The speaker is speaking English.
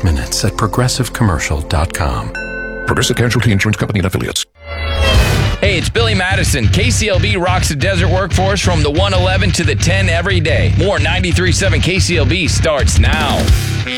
minutes at progressivecommercial.com. Progressive Casualty Insurance Company and Affiliates. Hey, it's Billy Madison. KCLB rocks the desert workforce from the 111 to the 10 every day. More 93.7 KCLB starts now.